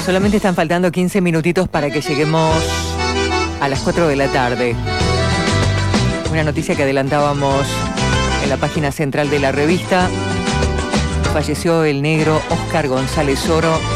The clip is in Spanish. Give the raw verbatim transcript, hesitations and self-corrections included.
Solamente están faltando quince minutitos para que lleguemos a las cuatro de la tarde. Una noticia que adelantábamos en la página central de la revista. Falleció el negro Óscar González Oro.